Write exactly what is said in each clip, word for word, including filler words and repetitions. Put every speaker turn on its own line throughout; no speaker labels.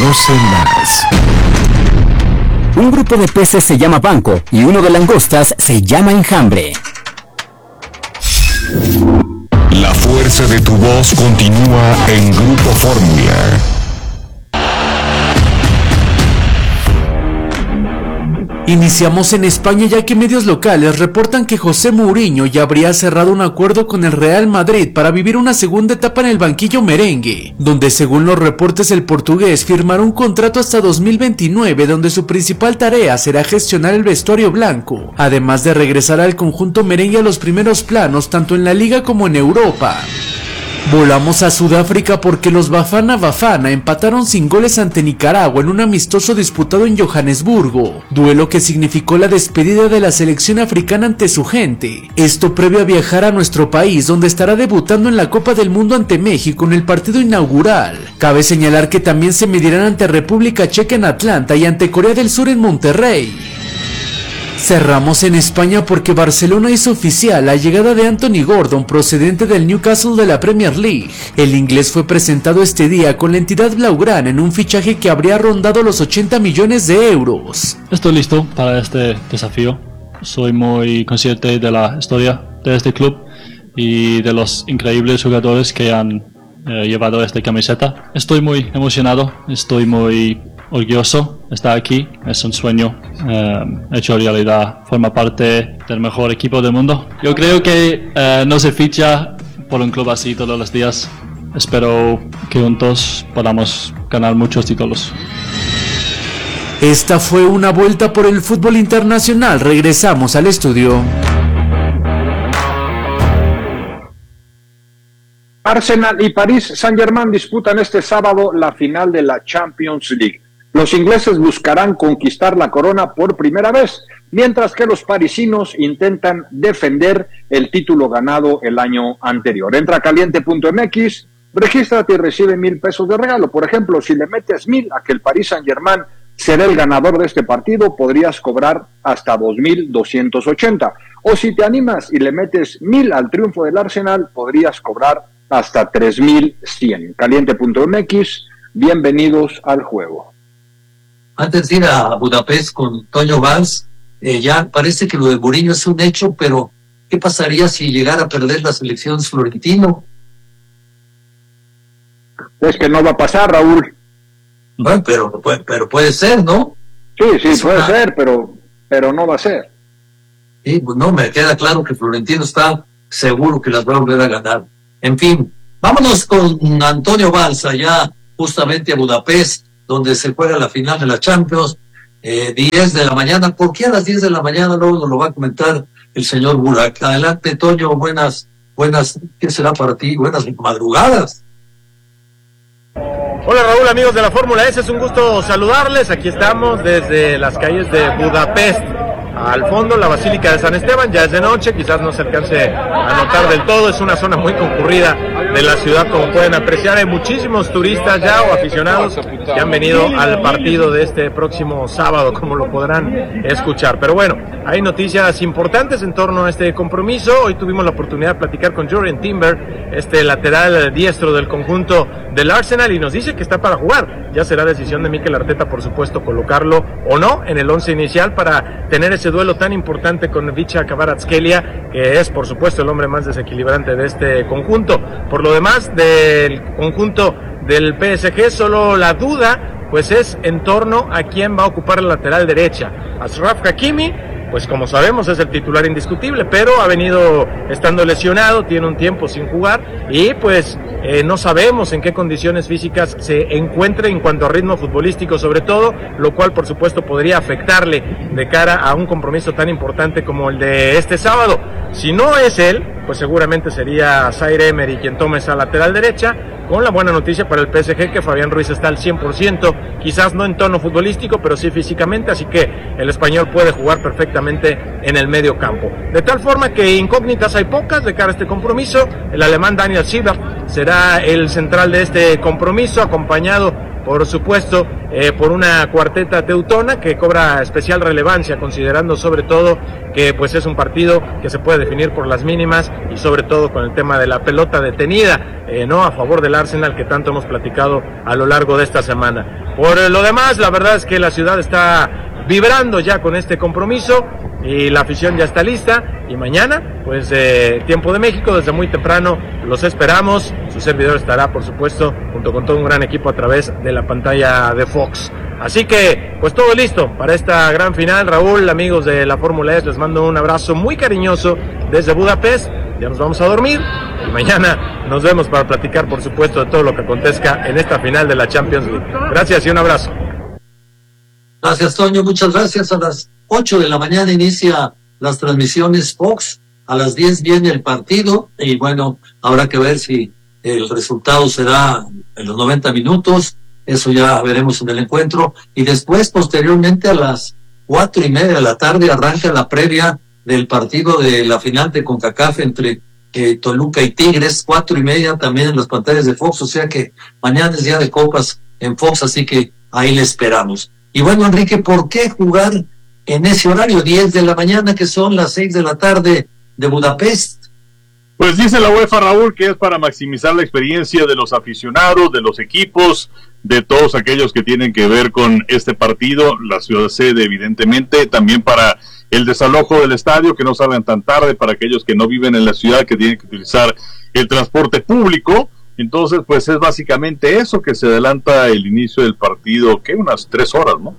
Conoce más.
Un grupo de peces se llama banco y uno de langostas se llama enjambre.
La fuerza de tu voz continúa en Grupo Fórmula.
Iniciamos en España, ya que medios locales reportan que José Mourinho ya habría cerrado un acuerdo con el Real Madrid para vivir una segunda etapa en el banquillo merengue, donde según los reportes el portugués firmará un contrato hasta dos mil veintinueve, donde su principal tarea será gestionar el vestuario blanco, además de regresar al conjunto merengue a los primeros planos tanto en la liga como en Europa. Volamos a Sudáfrica porque los Bafana Bafana empataron sin goles ante Nicaragua en un amistoso disputado en Johannesburgo, duelo que significó la despedida de la selección africana ante su gente. Esto previo a viajar a nuestro país, donde estará debutando en la Copa del Mundo ante México en el partido inaugural. Cabe señalar que también se medirán ante República Checa en Atlanta y ante Corea del Sur en Monterrey. Cerramos en España porque Barcelona hizo oficial la llegada de Anthony Gordon, procedente del Newcastle de la Premier League. El inglés fue presentado este día con la entidad blaugrana en un fichaje que habría rondado los ochenta millones de euros.
Estoy listo para este desafío. Soy muy consciente de la historia de este club y de los increíbles jugadores que han eh, llevado esta camiseta. Estoy muy emocionado, estoy muy orgulloso de estar aquí. Es un sueño eh, hecho realidad, forma parte del mejor equipo del mundo. Yo creo que eh, no se ficha por un club así todos los días. Espero que juntos podamos ganar muchos títulos.
Esta fue una vuelta por el fútbol internacional. Regresamos al estudio.
Arsenal y París Saint-Germain disputan este sábado la final de la Champions League. Los ingleses buscarán conquistar la corona por primera vez, mientras que los parisinos intentan defender el título ganado el año anterior. Entra a caliente punto m x, regístrate y recibe mil pesos de regalo. Por ejemplo, si le metes mil a que el Paris Saint-Germain será el ganador de este partido, podrías cobrar hasta dos mil doscientos ochenta. O si te animas y le metes mil al triunfo del Arsenal, podrías cobrar hasta tres mil cien. caliente punto m x, bienvenidos al juego.
Antes de ir a Budapest con Toño Valls, eh, ya parece que lo de Mourinho es un hecho, pero ¿qué pasaría si llegara a perder la selección florentino?
Es que no va a pasar, Raúl.
Bueno, pero, pero puede ser, ¿no?
Sí, sí,
es
puede
una...
ser, pero, pero no va a ser.
Sí, pues no, me queda claro que Florentino está seguro que las va a volver a ganar. En fin, vámonos con Antonio Valls allá justamente a Budapest, donde se juega la final de la Champions, eh, diez de la mañana. ¿Por qué a las diez de la mañana? Luego nos lo va a comentar el señor Burak. Adelante, Toño, buenas, buenas, ¿qué será para ti? Buenas madrugadas.
Hola Raúl, amigos de la Fórmula S, es un gusto saludarles. Aquí estamos desde las calles de Budapest. Al fondo la Basílica de San Esteban, ya es de noche, quizás no se alcance a notar del todo, es una zona muy concurrida de la ciudad, como pueden apreciar. Hay muchísimos turistas ya o aficionados que han venido al partido de este próximo sábado, como lo podrán escuchar. Pero bueno, hay noticias importantes en torno a este compromiso. Hoy tuvimos la oportunidad de platicar con Jurrien Timber, este lateral diestro del conjunto del Arsenal, y nos dice que está para jugar. Ya será decisión de Mikel Arteta, por supuesto, colocarlo o no en el once inicial para tener ese duelo tan importante con Vicha Kvaratskhelia, que es por supuesto el hombre más desequilibrante de este conjunto. Por lo demás, del conjunto del P S G, solo la duda pues es en torno a quién va a ocupar la lateral derecha. Achraf Hakimi, pues como sabemos es el titular indiscutible, pero ha venido estando lesionado, tiene un tiempo sin jugar y pues eh, no sabemos en qué condiciones físicas se encuentre en cuanto a ritmo futbolístico sobre todo, lo cual por supuesto podría afectarle de cara a un compromiso tan importante como el de este sábado. Si no es él, pues seguramente sería Zaire Emery quien tome esa lateral derecha, con la buena noticia para el P S G que Fabián Ruiz está al cien por ciento, quizás no en tono futbolístico, pero sí físicamente, así que el español puede jugar perfectamente en el medio campo. De tal forma que incógnitas hay pocas de cara a este compromiso. El alemán Daniel Schieber será el central de este compromiso, acompañado por supuesto, eh, por una cuarteta teutona que cobra especial relevancia, considerando sobre todo que pues es un partido que se puede definir por las mínimas y sobre todo con el tema de la pelota detenida, eh, no a favor del Arsenal, que tanto hemos platicado a lo largo de esta semana. Por lo demás, la verdad es que la ciudad está vibrando ya con este compromiso y la afición ya está lista, y mañana, pues eh, tiempo de México, desde muy temprano los esperamos. Su servidor estará, por supuesto, junto con todo un gran equipo a través de la pantalla de Fox. Así que, pues todo listo para esta gran final. Raúl, amigos de la Fórmula E, les mando un abrazo muy cariñoso desde Budapest. Ya nos vamos a dormir y mañana nos vemos para platicar, por supuesto, de todo lo que acontezca en esta final de la Champions League. Gracias y un abrazo.
Gracias, Toño, muchas gracias. A las ocho de la mañana inicia las transmisiones Fox, a las diez viene el partido, y bueno, habrá que ver si el resultado será en los noventa minutos, eso ya veremos en el encuentro, y después, posteriormente, a las cuatro y media de la tarde, arranca la previa del partido de la final de CONCACAF entre eh, Toluca y Tigres, cuatro y media también en las pantallas de Fox, o sea que mañana es día de copas en Fox, así que ahí le esperamos. Y bueno, Enrique, ¿por qué jugar en ese horario, diez de la mañana, que son las seis de la tarde de Budapest?
Pues dice la UEFA, Raúl, que es para maximizar la experiencia de los aficionados, de los equipos, de todos aquellos que tienen que ver con este partido, la ciudad sede evidentemente, también para el desalojo del estadio, que no salgan tan tarde, para aquellos que no viven en la ciudad, que tienen que utilizar el transporte público. Entonces, pues es básicamente eso, que se adelanta el inicio del partido, que unas tres horas, ¿no?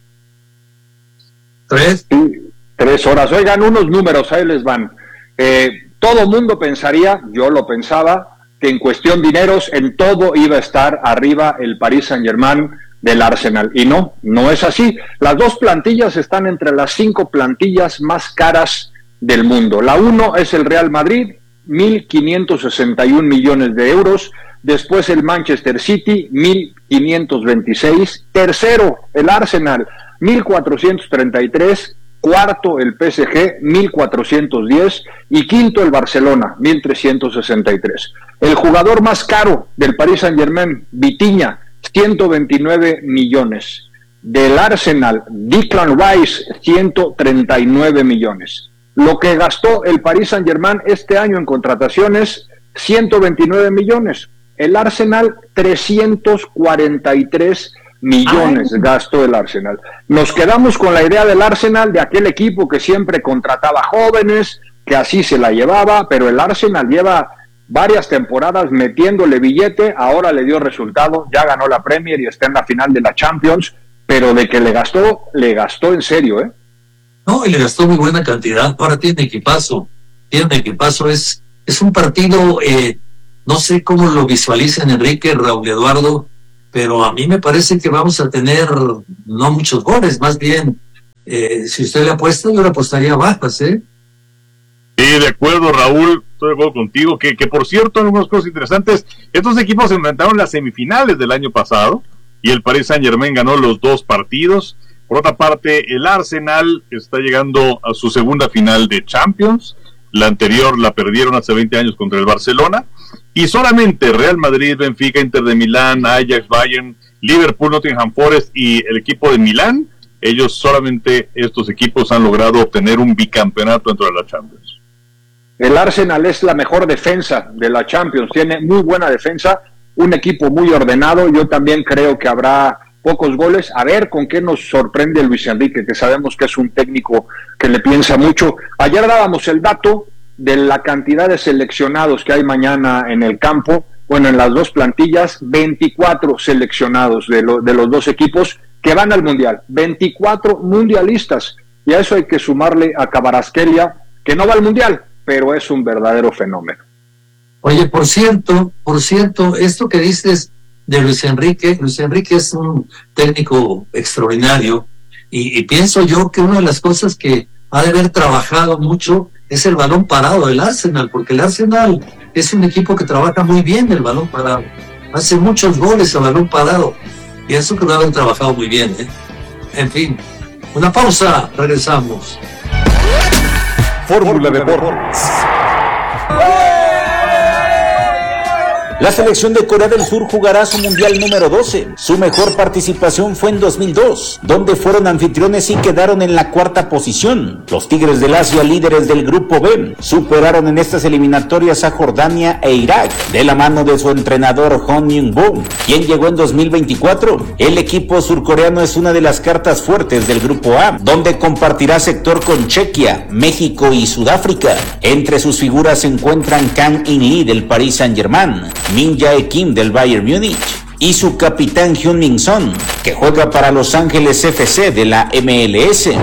¿Tres?
Sí, tres horas. Oigan, unos números, ahí les van. Eh, todo mundo pensaría, yo lo pensaba, que en cuestión dineros, en todo iba a estar arriba el Paris Saint-Germain del Arsenal. Y no, no es así. Las dos plantillas están entre las cinco plantillas más caras del mundo. La uno es el Real Madrid, mil quinientos sesenta y un millones de euros. Después el Manchester City, mil quinientos veintiséis. Tercero, el Arsenal, mil cuatrocientos treinta y tres. Cuarto, el P S G, mil cuatrocientos diez. Y quinto, el Barcelona, mil trescientos sesenta y tres. El jugador más caro del Paris Saint-Germain, Vitinha, ciento veintinueve millones. Del Arsenal, Declan Rice, ciento treinta y nueve millones. Lo que gastó el Paris Saint-Germain este año en contrataciones, ciento veintinueve millones. El Arsenal, trescientos cuarenta y tres millones gastó el Arsenal. Nos quedamos con la idea del Arsenal, de aquel equipo que siempre contrataba jóvenes, que así se la llevaba, pero el Arsenal lleva varias temporadas metiéndole billete, ahora le dio resultado, ya ganó la Premier y está en la final de la Champions, pero de que le gastó, le gastó en serio, ¿eh?
No, y le gastó muy buena cantidad. Ahora tiene equipazo, tiene un equipazo, es, es un partido, eh, no sé cómo lo visualicen Enrique, Raúl Eduardo, pero a mí me parece que vamos a tener no muchos goles, más bien, eh, si usted le apuesta, yo le apostaría bajas, ¿eh?
Sí, de acuerdo, Raúl, estoy de acuerdo contigo, que, que por cierto, algunas cosas interesantes, estos equipos se enfrentaron en las semifinales del año pasado, y el Paris Saint-Germain ganó los dos partidos. Por otra parte, el Arsenal está llegando a su segunda final de Champions, la anterior la perdieron hace veinte años contra el Barcelona, y solamente Real Madrid, Benfica, Inter de Milán, Ajax, Bayern, Liverpool, Nottingham Forest y el equipo de Milán, ellos solamente estos equipos han logrado obtener un bicampeonato dentro de la Champions.
El Arsenal es la mejor defensa de la Champions, tiene muy buena defensa, un equipo muy ordenado. Yo también creo que habrá pocos goles. A ver con qué nos sorprende Luis Enrique, que sabemos que es un técnico que le piensa mucho. Ayer dábamos el dato de la cantidad de seleccionados que hay mañana en el campo. Bueno, en las dos plantillas, veinticuatro seleccionados de, lo, de los dos equipos que van al Mundial. veinticuatro mundialistas. Y a eso hay que sumarle a Kvaratskhelia, que no va al Mundial, pero es un verdadero fenómeno.
Oye, por cierto, por cierto, esto que dices de Luis Enrique, Luis Enrique es un técnico extraordinario, y, y pienso yo que una de las cosas que ha de haber trabajado mucho es el balón parado del Arsenal, porque el Arsenal es un equipo que trabaja muy bien el balón parado, hace muchos goles a balón parado, pienso que lo han trabajado muy bien, ¿eh? En fin, una pausa, regresamos.
Fórmula Deportes.
La selección de Corea del Sur jugará su mundial número doce. Su mejor participación fue en dos mil dos, donde fueron anfitriones y quedaron en la cuarta posición. Los Tigres del Asia, líderes del grupo B, superaron en estas eliminatorias a Jordania e Irak, de la mano de su entrenador Hong Myung-bo, quien llegó en dos mil veinticuatro. El equipo surcoreano es una de las cartas fuertes del grupo A, donde compartirá sector con Chequia, México y Sudáfrica. Entre sus figuras se encuentran Kang In-lee del Paris Saint-Germain, Min Jae Kim del Bayern Múnich y su capitán Heung-min Son, que juega para Los Ángeles F C de la M L S.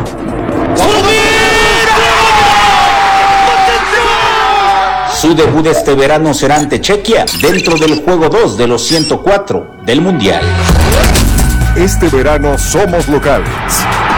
Su debut este verano será ante Chequia, dentro del juego dos de los ciento cuatro del Mundial.
Este verano somos locales.